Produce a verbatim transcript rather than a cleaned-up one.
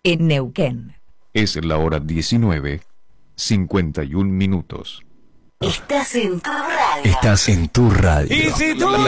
en Neuquén. Es la hora diecinueve, cincuenta y un minutos. Estás en tu radio. Estás en tu radio. Y si tú